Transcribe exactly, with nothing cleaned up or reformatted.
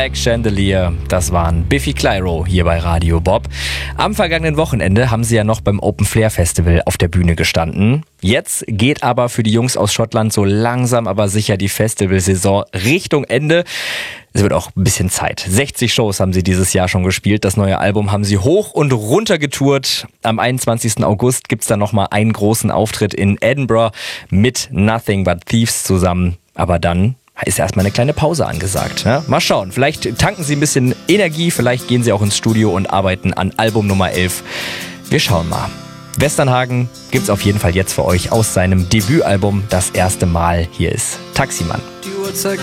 Black Chandelier, das waren Biffy Clyro hier bei Radio Bob. Am vergangenen Wochenende haben sie ja noch beim Open Flair Festival auf der Bühne gestanden. Jetzt geht aber für die Jungs aus Schottland so langsam aber sicher die Festivalsaison Richtung Ende. Es wird auch ein bisschen Zeit. sechzig Shows haben sie dieses Jahr schon gespielt. Das neue Album haben sie hoch und runter getourt. Am einundzwanzigsten August gibt's dann nochmal einen großen Auftritt in Edinburgh mit Nothing But Thieves zusammen. Aber dann ist erstmal eine kleine Pause angesagt. Ja? Mal schauen, vielleicht tanken sie ein bisschen Energie, vielleicht gehen sie auch ins Studio und arbeiten an Album Nummer elf. Wir schauen mal. Westernhagen gibt's auf jeden Fall jetzt für euch aus seinem Debütalbum das erste Mal. Hier ist Taximann. Die Uhrzeit